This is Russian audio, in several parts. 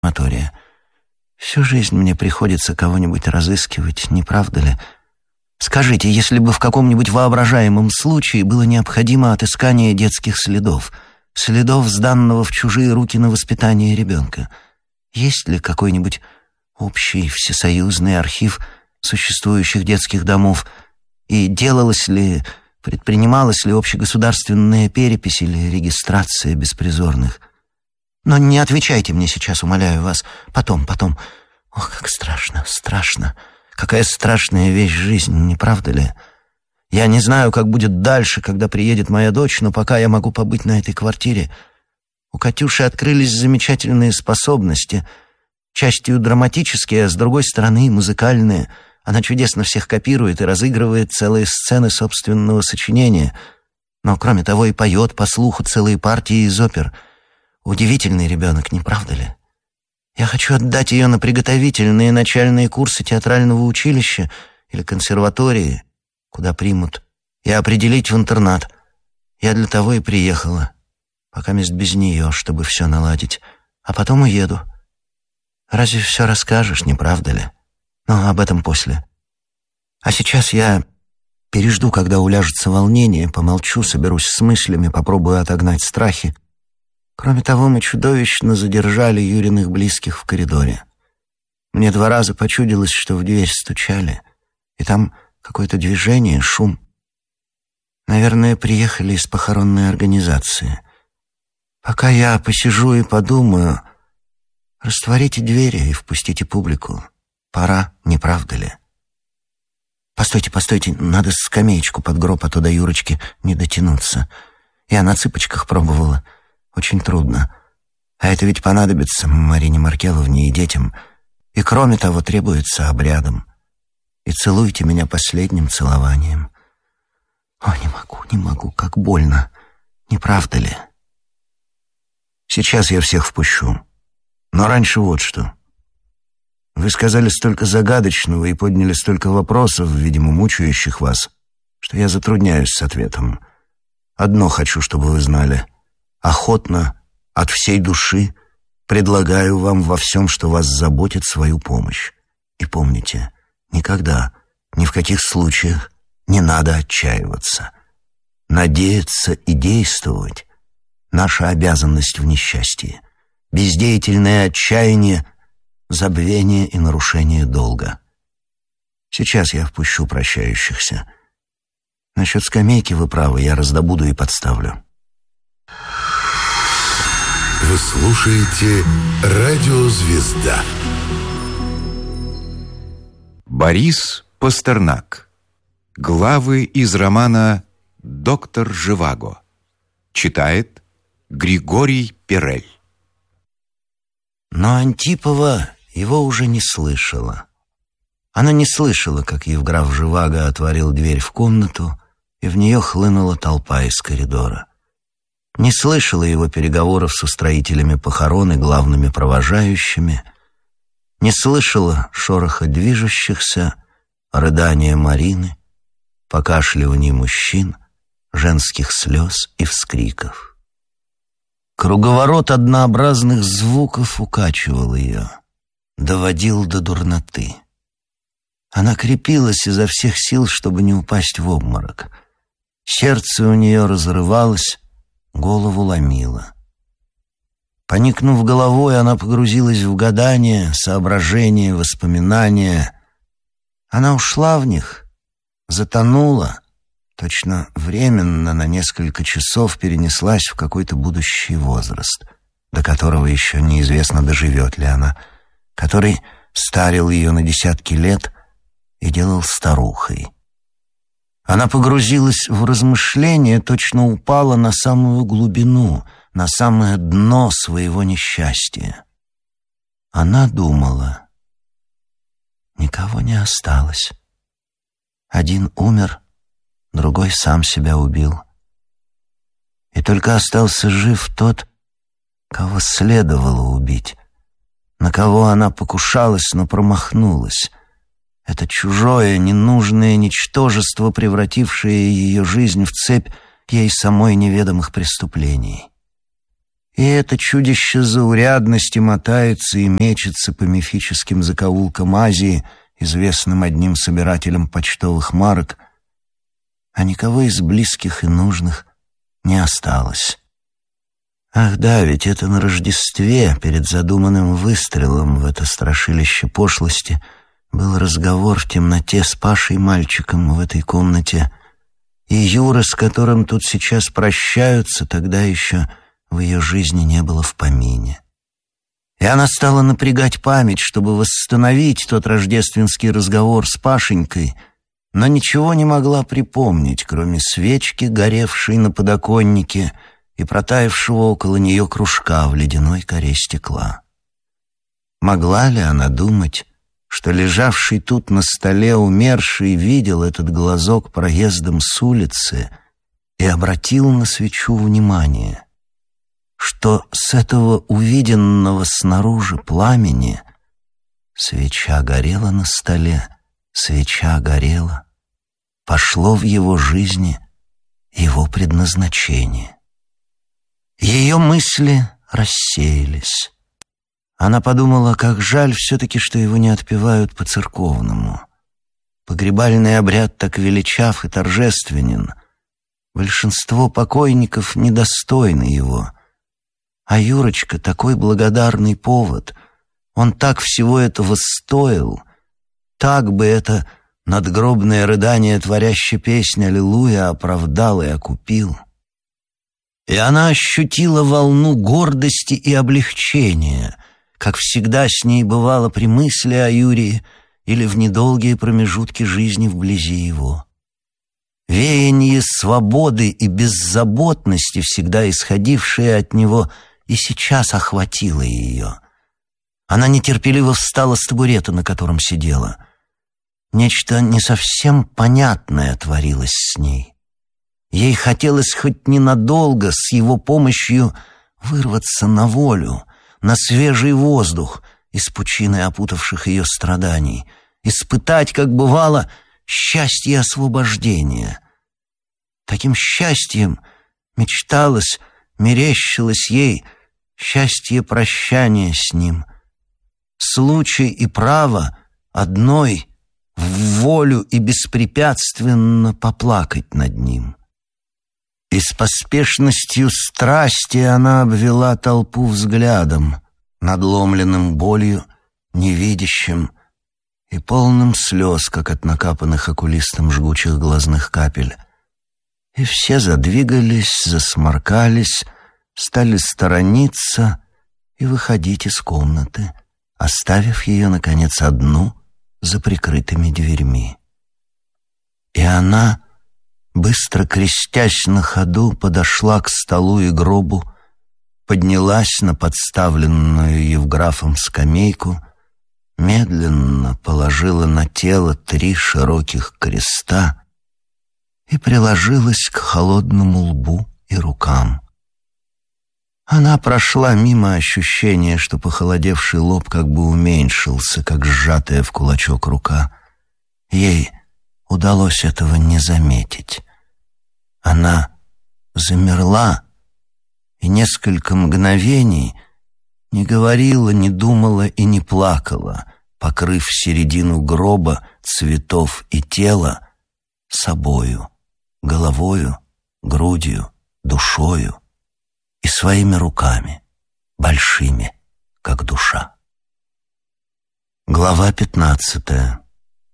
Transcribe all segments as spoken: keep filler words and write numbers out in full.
Матория. Всю жизнь мне приходится кого-нибудь разыскивать, не правда ли? Скажите, если бы в каком-нибудь воображаемом случае было необходимо отыскание детских следов, следов, сданного в чужие руки на воспитание ребенка, есть ли какой-нибудь общий всесоюзный архив существующих детских домов, и делалась ли, предпринималась ли общегосударственная перепись или регистрация беспризорных? Но не отвечайте мне сейчас, умоляю вас. Потом, потом. Ох, как страшно, страшно. Какая страшная вещь жизнь, не правда ли? Я не знаю, как будет дальше, когда приедет моя дочь, но пока я могу побыть на этой квартире. У Катюши открылись замечательные способности, частью драматические, а с другой стороны музыкальные. Она чудесно всех копирует и разыгрывает целые сцены собственного сочинения. Но, кроме того, и поет по слуху целые партии из опер. Удивительный ребенок, не правда ли? Я хочу отдать ее на приготовительные начальные курсы театрального училища или консерватории, куда примут, и определить в интернат. Я для того и приехала, пока мест без нее, чтобы все наладить, а потом уеду. Разве все расскажешь, не правда ли? Но об этом после. А сейчас я пережду, когда уляжется волнение, помолчу, соберусь с мыслями, попробую отогнать страхи. Кроме того, мы чудовищно задержали Юриных близких в коридоре. Мне два раза почудилось, что в дверь стучали, и там какое-то движение, шум. Наверное, приехали из похоронной организации. Пока я посижу и подумаю, растворите двери и впустите публику. Пора, не правда ли? Постойте, постойте, надо скамеечку под гроб, а то до Юрочки не дотянуться. Я на цыпочках пробовала. Очень трудно. А это ведь понадобится Марине Маркеловне и детям. И кроме того, требуется обрядом. И целуйте меня последним целованием. О, не могу, не могу, как больно. Не правда ли? Сейчас я всех впущу. Но раньше вот что. Вы сказали столько загадочного и подняли столько вопросов, видимо, мучающих вас, что я затрудняюсь с ответом. Одно хочу, чтобы вы знали. Охотно, от всей души, предлагаю вам во всем, что вас заботит, свою помощь. И помните, никогда, ни в каких случаях не надо отчаиваться. Надеяться и действовать — наша обязанность в несчастье. Бездеятельное отчаяние — забвение и нарушение долга. Сейчас я впущу прощающихся. Насчет скамейки вы правы, я раздобуду и подставлю. Вы слушаете «Радио Звезда». Борис Пастернак. Главы из романа «Доктор Живаго». Читает Григорий Перель. Но Антипова его уже не слышала. Она не слышала, как Евграф Живаго отворил дверь в комнату, и в нее хлынула толпа из коридора. Не слышала его переговоров с устроителями похорон и главными провожающими, не слышала шороха движущихся, рыдания Марины, покашливаний мужчин, женских слез и вскриков. Круговорот однообразных звуков укачивал ее, доводил до дурноты. Она крепилась изо всех сил, чтобы не упасть в обморок. Сердце у нее разрывалось, голову ломило. Поникнув головой, она погрузилась в гадания, соображения, воспоминания. Она ушла в них, затонула, точно временно на несколько часов перенеслась в какой-то будущий возраст, до которого еще неизвестно, доживет ли она, который старил ее на десятки лет и делал старухой. Она погрузилась в размышления, точно упала на самую глубину, на самое дно своего несчастья. Она думала: никого не осталось. Один умер, другой сам себя убил. И только остался жив тот, кого следовало убить, на кого она покушалась, но промахнулась. Это чужое, ненужное ничтожество, превратившее ее жизнь в цепь ей самой неведомых преступлений. И это чудище заурядности мотается и мечется по мифическим закоулкам Азии, известным одним собирателем почтовых марок, а никого из близких и нужных не осталось. Ах да, ведь это на Рождестве, перед задуманным выстрелом в это страшилище пошлости, был разговор в темноте с Пашей мальчиком в этой комнате, и Юра, с которым тут сейчас прощаются, тогда еще в ее жизни не было в помине. И она стала напрягать память, чтобы восстановить тот рождественский разговор с Пашенькой, но ничего не могла припомнить, кроме свечки, горевшей на подоконнике, и протаявшего около нее кружка в ледяной коре стекла. Могла ли она думать, что лежавший тут на столе умерший видел этот глазок проездом с улицы и обратил на свечу внимание, что с этого увиденного снаружи пламени свеча горела на столе, свеча горела, пошло в его жизни его предназначение. Ее мысли рассеялись. Она подумала, как жаль все-таки, что его не отпевают по-церковному. Погребальный обряд так величав и торжественен. Большинство покойников недостойны его. А Юрочка такой благодарный повод. Он так всего этого стоил. Так бы это надгробное рыдание творящей песни «Аллилуйя» оправдал и окупил. И она ощутила волну гордости и облегчения, как всегда с ней бывало при мысли о Юрии или в недолгие промежутки жизни вблизи его. Веяние свободы и беззаботности, всегда исходившее от него, и сейчас охватило ее. Она нетерпеливо встала с табурета, на котором сидела. Нечто не совсем понятное творилось с ней. Ей хотелось хоть ненадолго с его помощью вырваться на волю, на свежий воздух из пучины опутавших ее страданий, испытать, как бывало, счастье освобождения. Таким счастьем мечталось, мерещилось ей счастье прощания с ним. Случай и право одной в волю и беспрепятственно поплакать над ним. И с поспешностью страсти она обвела толпу взглядом, надломленным болью, невидящим и полным слез, как от накапанных окулистом жгучих глазных капель. И все задвигались, засморкались, стали сторониться и выходить из комнаты, оставив ее, наконец, одну за прикрытыми дверьми. И она, быстро крестясь на ходу, подошла к столу и гробу, поднялась на подставленную Евграфом скамейку, медленно положила на тело три широких креста и приложилась к холодному лбу и рукам. Она прошла мимо ощущения, что похолодевший лоб как бы уменьшился, как сжатая в кулачок рука. Ей удалось этого не заметить. Она замерла и несколько мгновений не говорила, не думала и не плакала, покрыв середину гроба, цветов и тела собою, головою, грудью, душою и своими руками, большими, как душа. Глава пятнадцатая.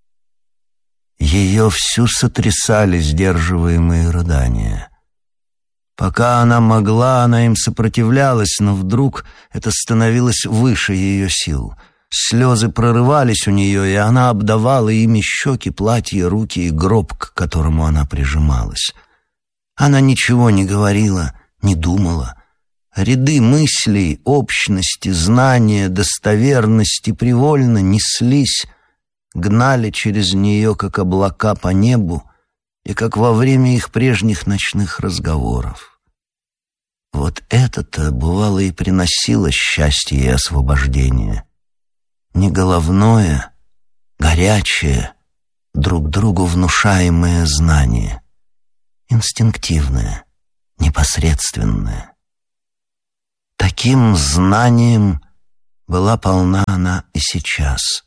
Ее всю сотрясали сдерживаемые рыдания. Пока она могла, она им сопротивлялась, но вдруг это становилось выше ее сил. Слезы прорывались у нее, и она обдавала ими щеки, платье, руки и гроб, к которому она прижималась. Она ничего не говорила, не думала. Ряды мыслей, общности, знания, достоверности привольно неслись, гнали через нее, как облака по небу, и как во время их прежних ночных разговоров. Вот это-то, бывало, и приносило счастье и освобождение. Не головное, горячее, друг другу внушаемое знание, инстинктивное, непосредственное. Таким знанием была полна она и сейчас.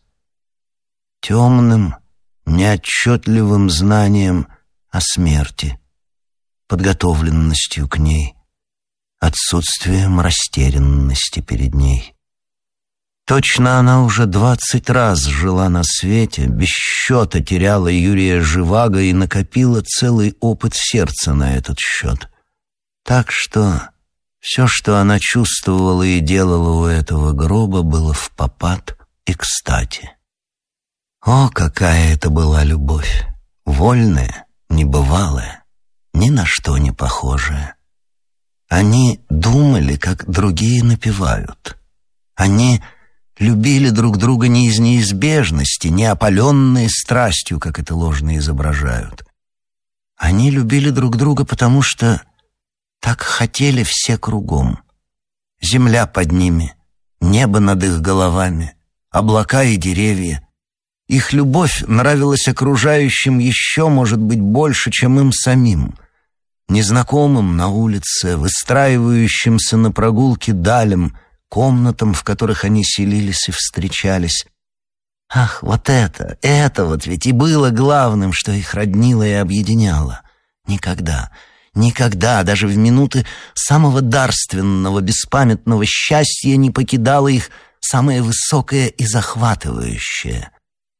Темным, неотчетливым знанием о смерти, подготовленностью к ней, отсутствием растерянности перед ней. Точно она уже двадцать раз жила на свете, без счета теряла Юрия Живаго и накопила целый опыт сердца на этот счет. Так что все, что она чувствовала и делала у этого гроба, было впопад и кстати. О, какая это была любовь! Вольная, небывалая, ни на что не похожая. Они думали, как другие напевают. Они любили друг друга не из неизбежности, не опаленные страстью, как это ложно изображают. Они любили друг друга, потому что так хотели все кругом. Земля под ними, небо над их головами, облака и деревья. Их любовь нравилась окружающим еще, может быть, больше, чем им самим. Незнакомым на улице, выстраивающимся на прогулке далям, комнатам, в которых они селились и встречались. Ах, вот это, это вот ведь и было главным, что их роднило и объединяло. Никогда, никогда, даже в минуты самого дарственного, беспамятного счастья не покидало их самое высокое и захватывающее.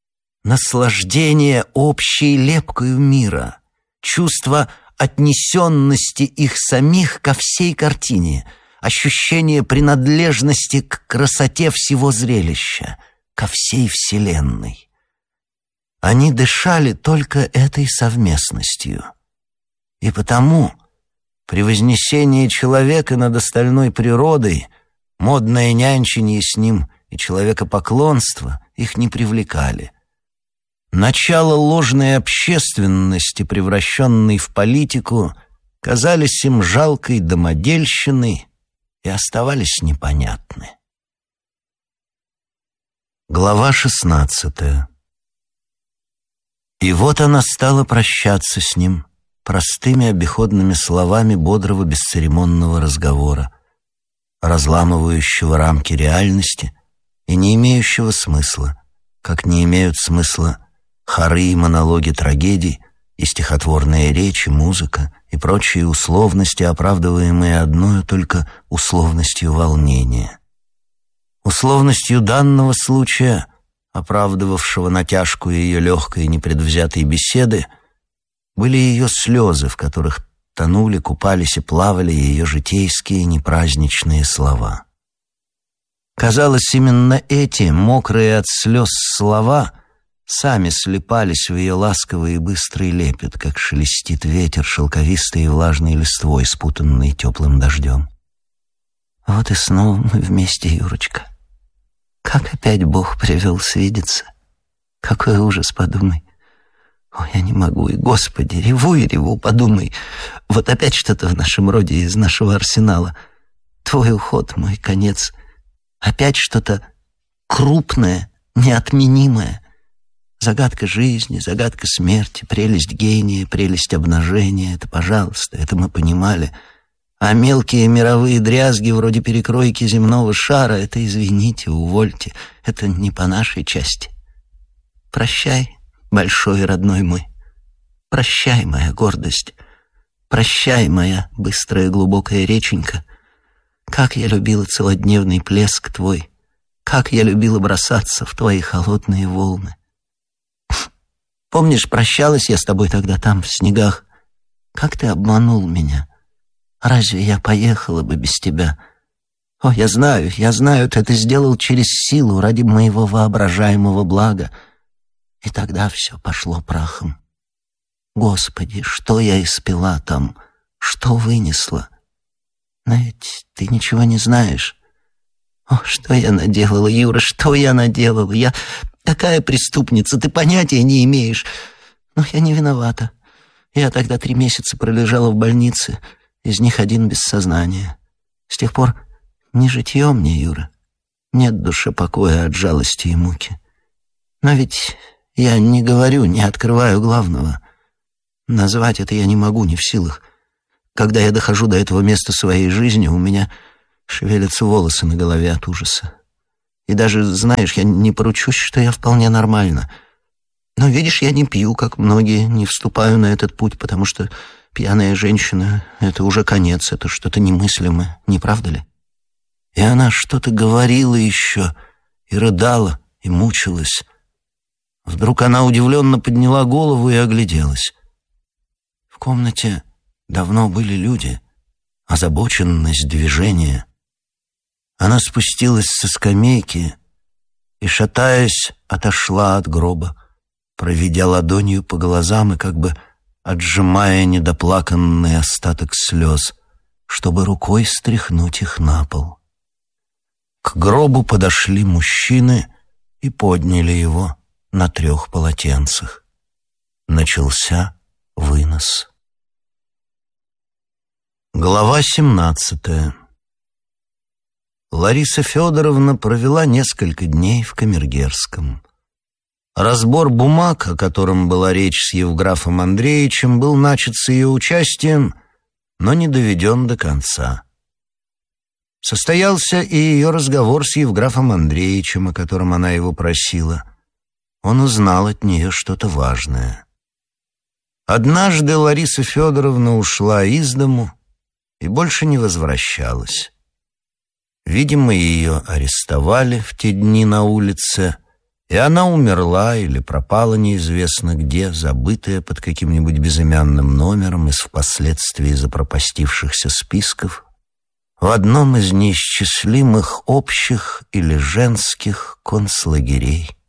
Наслаждение общей лепкою мира, чувство отнесенности их самих ко всей картине, ощущение принадлежности к красоте всего зрелища, ко всей вселенной. Они дышали только этой совместностью. И потому превознесение человека над остальной природой, модное нянчение с ним и человекопоклонство их не привлекали. Начало ложной общественности, превращенной в политику, казались им жалкой домодельщиной и оставались непонятны. Глава шестнадцатая. И вот она стала прощаться с ним простыми обиходными словами бодрого бесцеремонного разговора, разламывающего рамки реальности и не имеющего смысла, как не имеют смысла хоры и монологи трагедий, и стихотворные речи, музыка и прочие условности, оправдываемые одной только условностью волнения. Условностью данного случая, оправдывавшего натяжку ее легкой и непредвзятой беседы, были ее слезы, в которых тонули, купались и плавали ее житейские непраздничные слова. Казалось, именно эти, мокрые от слез слова, сами слипались в ее ласковый и быстрый лепет, как шелестит ветер шелковистой и влажной листвой, спутанной теплым дождем. Вот и снова мы вместе, Юрочка. Как опять Бог привел свидеться. Какой ужас, подумай. Ой, я не могу, и, Господи, реву и реву, подумай. Вот опять что-то в нашем роде из нашего арсенала. Твой уход, мой конец. Опять что-то крупное, неотменимое. Загадка жизни, загадка смерти, прелесть гения, прелесть обнажения. Это, пожалуйста, это мы понимали. А мелкие мировые дрязги, вроде перекройки земного шара, это, извините, увольте, это не по нашей части. Прощай, большой и родной мой. Прощай, моя гордость. Прощай, моя быстрая глубокая реченька. Как я любила целодневный плеск твой. Как я любила бросаться в твои холодные волны. Помнишь, прощалась я с тобой тогда там, в снегах? Как ты обманул меня? Разве я поехала бы без тебя? О, я знаю, я знаю, ты это сделал через силу, ради моего воображаемого блага. И тогда все пошло прахом. Господи, что я испила там, что вынесла? Но ведь ты ничего не знаешь. О, что я наделала, Юра, что я наделала? Я такая преступница, ты понятия не имеешь. Но я не виновата. Я тогда три месяца пролежала в больнице, из них один без сознания. С тех пор не житье мне, Юра. Нет душе покоя от жалости и муки. Но ведь я не говорю, не открываю главного. Назвать это я не могу, не в силах. Когда я дохожу до этого места своей жизни, у меня Шевелятся волосы на голове от ужаса. И даже, знаешь, я не поручусь, что я вполне нормальна. Но, видишь, я не пью, как многие, не вступаю на этот путь, потому что пьяная женщина — это уже конец, это что-то немыслимое, не правда ли? И она что-то говорила еще, и рыдала, и мучилась. Вдруг она удивленно подняла голову и огляделась. В комнате давно были люди, озабоченность движения. Она спустилась со скамейки и, шатаясь, отошла от гроба, проведя ладонью по глазам и как бы отжимая недоплаканный остаток слез, чтобы рукой стряхнуть их на пол. К гробу подошли мужчины и подняли его на трех полотенцах. Начался вынос. Глава семнадцатая. Лариса Федоровна провела несколько дней в Камергерском. Разбор бумаг, о котором была речь с Евграфом Андреевичем, был начат с ее участием, но не доведен до конца. Состоялся и ее разговор с Евграфом Андреевичем, о котором она его просила. Он узнал от нее что-то важное. Однажды Лариса Федоровна ушла из дому и больше не возвращалась. Видимо, ее арестовали в те дни на улице, и она умерла или пропала неизвестно где, забытая под каким-нибудь безымянным номером из впоследствии запропастившихся списков, в одном из неисчислимых общих или женских концлагерей